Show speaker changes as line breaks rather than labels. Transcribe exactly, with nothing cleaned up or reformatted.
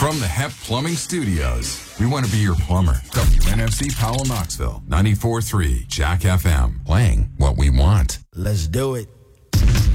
From the Hep Plumbing Studios, we want to be your plumber. W N F C Powell Knoxville, ninety-four point three Jack F M. Playing what we want.
Let's do it.